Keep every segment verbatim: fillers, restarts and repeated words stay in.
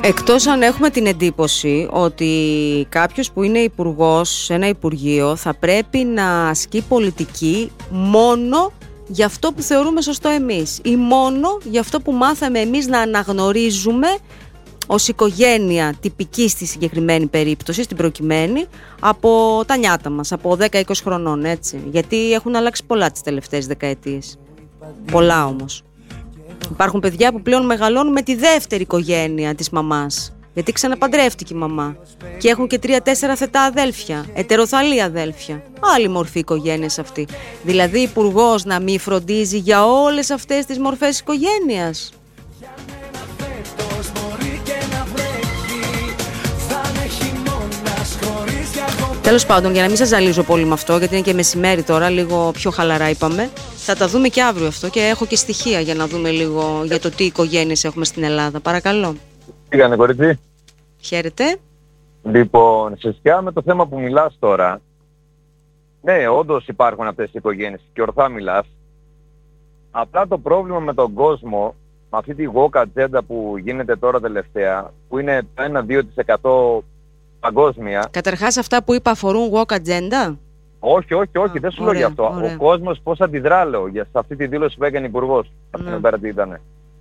Εκτός αν έχουμε την εντύπωση ότι κάποιος που είναι υπουργός σε ένα υπουργείο θα πρέπει να ασκεί πολιτική μόνο για αυτό που θεωρούμε σωστό εμείς ή μόνο για αυτό που μάθαμε εμείς να αναγνωρίζουμε ως οικογένεια τυπική στη συγκεκριμένη περίπτωση, στην προκειμένη, από τα νιάτα μας, από δέκα με είκοσι χρονών, έτσι. Γιατί έχουν αλλάξει πολλά τις τελευταίες δεκαετίες. Πολλά όμως. Υπάρχουν παιδιά που πλέον μεγαλώνουν με τη δεύτερη οικογένεια της μαμάς. Γιατί ξαναπαντρεύτηκε η μαμά. Και έχουν και τρία-τέσσερα θετά αδέλφια. Ετεροθαλή αδέλφια. Άλλη μορφή οικογένειας αυτή. Δηλαδή, υπουργός να μην φροντίζει για όλες αυτές τις μορφές οικογένειας. Τέλος πάντων, για να μην σας ζαλίζω πολύ με αυτό, γιατί είναι και μεσημέρι τώρα, λίγο πιο χαλαρά είπαμε. Θα τα δούμε και αύριο αυτό και έχω και στοιχεία για να δούμε λίγο για το τι οικογένειες έχουμε στην Ελλάδα. Παρακαλώ. Τι κάνε, κορίτσι? Χαίρετε. Λοιπόν, σχετικά με το θέμα που μιλάς τώρα, ναι, όντως υπάρχουν αυτές οι οικογένειες και ορθά μιλάς. Απλά το πρόβλημα με τον κόσμο, με αυτή τη woke agenda που γίνεται τώρα τελευταία, που είναι το ένα με δύο τοις εκατό παγκόσμια. Καταρχάς, αυτά που είπα αφορούν woke agenda. Όχι, όχι, όχι, Α, δεν σου ωραία, λέω γι' αυτό. Ωραία. Ο κόσμος πώς αντιδρά, λέω, για αυτή τη δήλωση που έκανε υπουργός. Αυτή την πέρα τι ήταν.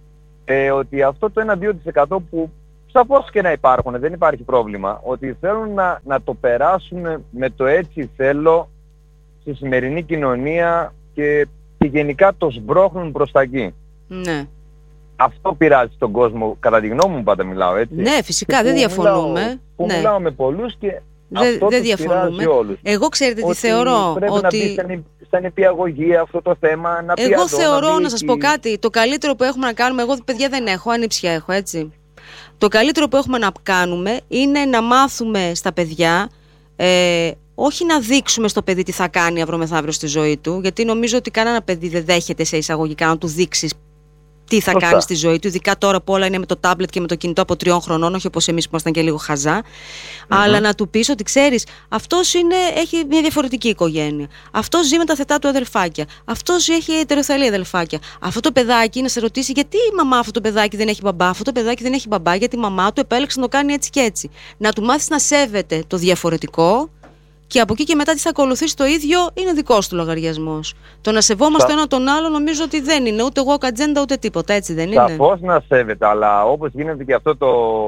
Ε, ότι αυτό το ένα με δύο τοις εκατό που σαφώς και να υπάρχουν, δεν υπάρχει πρόβλημα, ότι θέλουν να, να το περάσουν με το έτσι θέλω στη σημερινή κοινωνία και, και γενικά το σμπρώχνουν προς τα εκεί. Ναι. Αυτό πειράζει τον κόσμο, κατά τη γνώμη μου πάντα μιλάω, έτσι. Ναι, φυσικά, δεν διαφωνούμε. Μιλάω, που ναι. μιλάω με πολλούς και Δε, αυτό δεν τους διαφωνούμε. πειράζει όλους. Εγώ ξέρετε ότι τι θεωρώ. Πρέπει ότι... να μπει σαν, σαν επιαγωγή αυτό το θέμα. Να πει εγώ εδώ, θεωρώ, να, να σας πω κάτι, το καλύτερο που έχουμε να κάνουμε, εγώ παιδιά δεν έχω, ανήψια έχω, έτσι. Το καλύτερο που έχουμε να κάνουμε είναι να μάθουμε στα παιδιά, ε, όχι να δείξουμε στο παιδί τι θα κάνει αύριο μεθαύριο στη ζωή του, γιατί νομίζω ότι κανένα παιδί δεν δέχεται σε εισαγωγικά να του δείξεις τι θα Σωστά. κάνει στη ζωή του, ειδικά τώρα που όλα είναι με το τάμπλετ και με το κινητό από τριών χρονών, όχι όπως εμείς που ήμασταν και λίγο χαζά. Mm-hmm. Αλλά να του πεις ότι ξέρεις, αυτός είναι, έχει μια διαφορετική οικογένεια. Αυτός ζει με τα θετά του αδελφάκια. Αυτός έχει ετεροθαλή αδελφάκια. Αυτό το παιδάκι να σε ρωτήσει γιατί η μαμά αυτό το παιδάκι δεν έχει μπαμπά. Αυτό το παιδάκι δεν έχει μπαμπά, γιατί η μαμά του επέλεξε να το κάνει έτσι και έτσι. Να του μάθεις να σέβεται το διαφορετικό. Και από εκεί και μετά τι θα ακολουθήσει το ίδιο είναι δικός του λογαριασμός. Το να σεβόμαστε ένα τον άλλο νομίζω ότι δεν είναι ούτε woke agenda ούτε τίποτα, έτσι δεν είναι? Σαφώς να σέβεται, αλλά όπως γίνεται και αυτό το...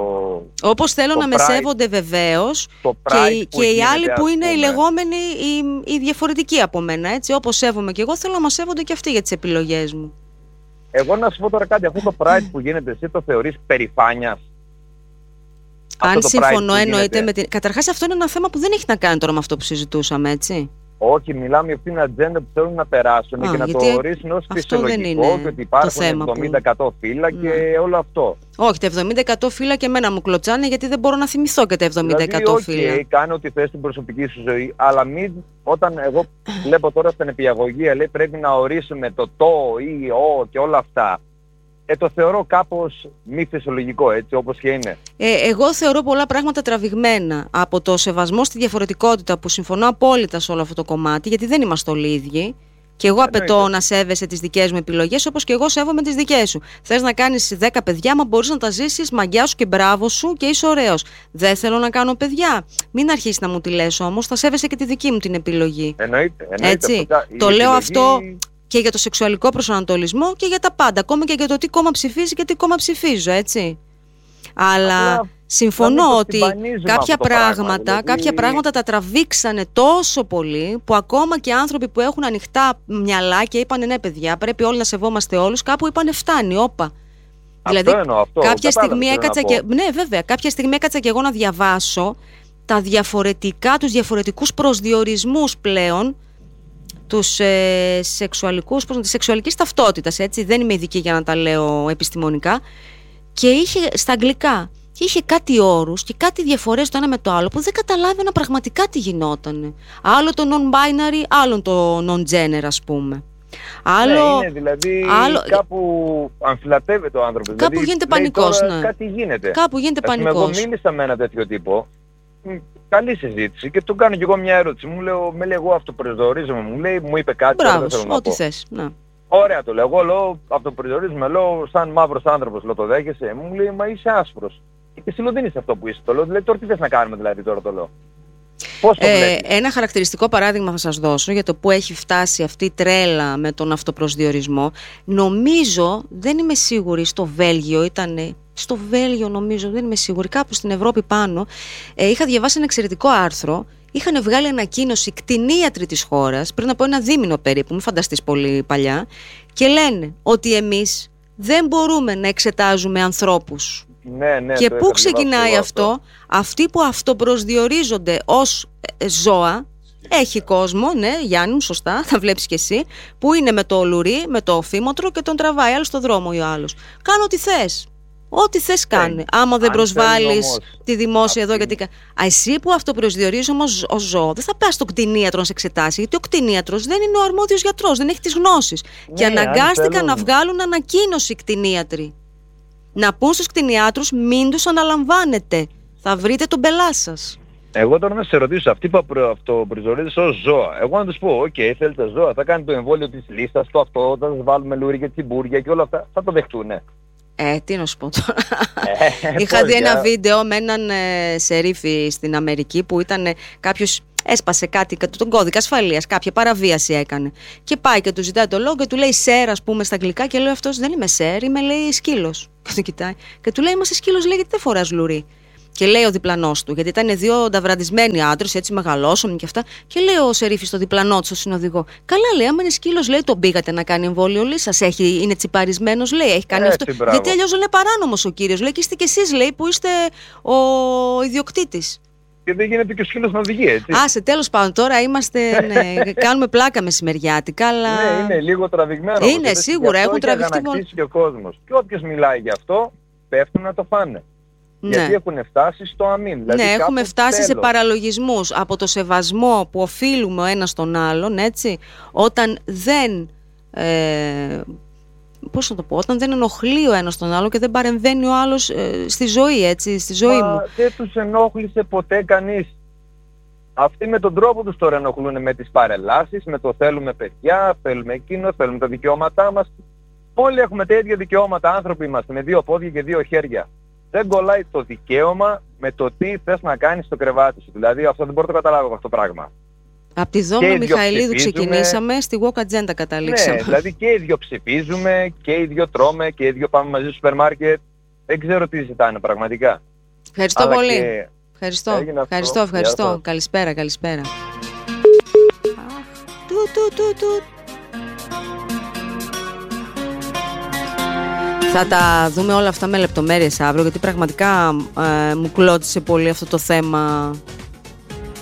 Όπως θέλω το να pride, με σέβονται βεβαίως και, και οι άλλοι που είναι οι λεγόμενοι οι, οι διαφορετικοί από μένα, έτσι. Όπως σέβομαι και εγώ θέλω να μας σέβονται και αυτοί για τις επιλογές μου. Εγώ να σου πω τώρα κάτι, αυτό το pride που γίνεται εσύ το θεωρείς περηφάνειας? Αν συμφωνώ εννοείται με την... Καταρχάς αυτό είναι ένα θέμα που δεν έχει να κάνει τώρα με αυτό που συζητούσαμε, έτσι. Όχι, μιλάμε για αυτήν την ατζέντα που θέλουν να περάσουν Α, και να το ορίσουν ως φυσιολογικό και ότι υπάρχουν εβδομήντα τοις εκατό που... φύλλα και ναι. όλο αυτό. Όχι, τα εβδομήντα τοις εκατό φύλλα και εμένα μου κλωτσάνε γιατί δεν μπορώ να θυμηθώ και τα εβδομήντα τοις εκατό δηλαδή, φύλλα. Okay, κάνει ό,τι θες στην προσωπική σου ζωή, αλλά μην, όταν εγώ βλέπω τώρα στην επιαγωγή, λέει πρέπει να ορίσουμε το το ή ο και όλα αυτά. Ε, το θεωρώ κάπως μη φυσιολογικό, έτσι, όπως και είναι. Ε, εγώ θεωρώ πολλά πράγματα τραβηγμένα από το σεβασμό στη διαφορετικότητα που συμφωνώ απόλυτα σε όλο αυτό το κομμάτι, γιατί δεν είμαστε όλοι ίδιοι. Και εγώ απαιτώ Εννοείται. να σέβεσαι τις δικές μου επιλογές όπως και εγώ σέβομαι τις δικές σου. Θες να κάνεις δέκα παιδιά, μα μπορείς να τα ζήσεις μαγκιά σου και μπράβο σου και είσαι ωραίος. Δεν θέλω να κάνω παιδιά. Μην αρχίσεις να μου τη λες όμως, θα σέβεσαι και τη δική μου την επιλογή. Εννοείται. Εννοείται. Έτσι. Αυτό, το επιλογή... λέω αυτό. Και για το σεξουαλικό προσανατολισμό και για τα πάντα. Ακόμα και για το τι κόμμα ψηφίζει και τι κόμμα ψηφίζω, έτσι. Αλλά Απλά, συμφωνώ ότι κάποια πράγματα, πράγμα, κάποια δηλαδή... πράγματα τα τραβήξανε τόσο πολύ που ακόμα και άνθρωποι που έχουν ανοιχτά μυαλά και είπανε ναι παιδιά πρέπει όλοι να σεβόμαστε όλους, κάπου είπανε φτάνει, όπα. Αυτό δηλαδή εννοώ, αυτό. κάποια στιγμή έκατσα και, ναι βέβαια, κάποια στιγμή έκατσα και εγώ να διαβάσω τα διαφορετικά, τους διαφορετικούς προσδιορισμούς πλέον τους ε, σεξουαλικούς, πώς, της σεξουαλικής ταυτότητας, έτσι, δεν είμαι ειδική για να τα λέω επιστημονικά, και είχε στα αγγλικά, και είχε κάτι όρους και κάτι διαφορές το ένα με το άλλο που δεν καταλάβαινα πραγματικά τι γινότανε. Άλλο το non-binary, άλλο το non-gender, ας πούμε. Άλλο, ναι, είναι δηλαδή άλλο, κάπου αμφιλατεύεται ο άνθρωπος. Κάπου δηλαδή, γίνεται πανικός, ναι. Κάτι γίνεται. Κάπου γίνεται πανικός. Εγώ μίλησα με ένα τέτοιο τύπο, καλή συζήτηση και του κάνω κι εγώ μια ερώτηση. Μου λέω, με λέει εγώ αυτοπροσδιορίζομαι, μου λέει, μου είπε κάτι. Μπράβο, ό,τι θες, ναι. Ωραία το λέω, εγώ λέω αυτοπροσδιορίζομαι, λέω σαν μαύρος άνθρωπος, λέω το δέχεσαι. Μου λέει, μα είσαι άσπρος. Και εσύ δεν είσαι αυτό που είσαι, το λέω. Δηλαδή, τώρα τι θες να κάνουμε, δηλαδή, τώρα το λέω. Πώς το ε, ένα χαρακτηριστικό παράδειγμα θα σας δώσω για το που έχει φτάσει αυτή η τρέλα με τον αυτοπροσδιορισμό. Νομίζω, δεν είμαι σίγουρη, στο Βέλγιο ήταν. Στο Βέλγιο, νομίζω, δεν είμαι σίγουρη, κάπου στην Ευρώπη πάνω. Ε, είχα διαβάσει ένα εξαιρετικό άρθρο. Είχαν βγάλει ανακοίνωση κτηνίατροι της χώρας πριν από ένα δίμηνο περίπου, μην φανταστείς πολύ παλιά, και λένε ότι εμείς δεν μπορούμε να εξετάζουμε ανθρώπους. Ναι, ναι, και πού ξεκινάει αυτό? αυτό, αυτοί που αυτοπροσδιορίζονται ως ζώα, έχει κόσμο, ναι, Γιάννη μου, σωστά, θα βλέπεις κι εσύ, που είναι με το λουρί, με το οφήμοτρο και τον τραβάει άλλο στο δρόμο ή ο άλλος. Κάνω ό,τι θες. Ό,τι θες κάνε. Άμα δεν προσβάλλεις τη δημόσια εδώ, γιατί. Α, εσύ που αυτοπροσδιορίζεις όμως ως ζώο, δεν θα πας στον κτηνίατρο να σε εξετάσει, γιατί ο κτηνίατρος δεν είναι ο αρμόδιος γιατρός, δεν έχει τις γνώσεις. Ναι, και αναγκάστηκαν θέλουν να βγάλουν ανακοίνωση κτηνίατροι. Να πούν στους κτηνιάτρους, μην τους αναλαμβάνετε. Θα βρείτε τον πελά σας. Εγώ τώρα να σε ρωτήσω, αυτοί που αυτοπροσδιορίζονται ως ζώα, εγώ να τους πω: οκ, okay, θέλετε ζώα, θα κάνει το εμβόλιο της λίστας, το αυτό, θα σας βάλουμε λουρί και τσιμπούρια και όλα αυτά, θα το δεχτούνε. Ε, τι να σου πω τώρα. Ε, Είχα δει ένα βίντεο με έναν ε, σερίφη στην Αμερική που ήταν ε, κάποιος έσπασε κάτι, τον κώδικα ασφαλείας, κάποια παραβίαση έκανε. Και πάει και του ζητάει το λόγο και του λέει σερ, ας πούμε, στα αγγλικά, και λέει αυτός: δεν είμαι σερ, είμαι, λέει, σκύλος. Και τον κοιτάει. Και του λέει: είμαστε σκύλος, λέει, γιατί δεν φοράς λουρί. Και λέει ο διπλανός του, γιατί ήταν δύο νταβραντισμένοι άντρες, έτσι μεγαλόσωμοι και αυτά. Και λέει ο σερίφης στο διπλανό του, στο συνοδηγό: καλά, λέει, άμα είναι σκύλος, λέει, τον πήγατε να κάνει εμβόλιο, λέει, σας έχει, είναι τσιπαρισμένος, λέει, έχει κάνει έτσι, αυτό. μπράβο. Γιατί αλλιώς είναι παράνομος ο κύριος, λέει, και είστε κι εσείς, λέει, που είστε ο ιδιοκτήτης. Και δεν γίνεται και ο σκύλος να οδηγεί, έτσι. Άσε, τέλος πάντων, τώρα είμαστε, ναι, κάνουμε πλάκα μεσημεριάτικα, αλλά. Ναι, είναι λίγο τραβηγμένο. Είναι, σίγουρα, έχουν τραβηχτεί πολύ. Και ο κόσμος. Και όποιος μιλάει γι' αυτό, πέφτουν να το φάνε. Ναι. Γιατί έχουν φτάσει στο αμήν. Δηλαδή ναι, έχουμε φτάσει τέλος. σε παραλογισμούς από το σεβασμό που οφείλουμε ο ένας τον άλλον, έτσι, όταν δεν. Ε, πώς να το πω, όταν δεν ενοχλεί ο ένας τον άλλο και δεν παρεμβαίνει ο άλλος ε, στη ζωή, έτσι, στη ζωή Μα, μου. Δεν τους ενόχλησε ποτέ κανείς. Αυτοί με τον τρόπο τους τώρα ενοχλούν, με τις παρελάσεις, με το θέλουμε παιδιά, θέλουμε εκείνο, θέλουμε τα δικαιώματά μας. Όλοι έχουμε τα ίδια δικαιώματα, άνθρωποι είμαστε, με δύο πόδια και δύο χέρια. Δεν κολλάει το δικαίωμα με το τι θες να κάνεις στο κρεβάτι σου. Δηλαδή αυτό δεν μπορώ να το καταλάβω αυτό το πράγμα. Από τη Δόμνα Μιχαηλίδου ξεκινήσαμε, στη Walk Agenda καταλήξαμε. Ναι, δηλαδή και οι δυο ψηφίζουμε, και οι δυο τρώμε, και οι δυο πάμε μαζί στο σούπερ μάρκετ. Δεν ξέρω τι ζητάνε πραγματικά. Ευχαριστώ Αλλά πολύ. Και... Ευχαριστώ, ευχαριστώ, ευχαριστώ. Καλησπέρα, καλησπέρα. Του, του, του, του. Θα τα δούμε όλα αυτά με λεπτομέρειες αύριο, γιατί πραγματικά ε, μου κλώτησε πολύ αυτό το θέμα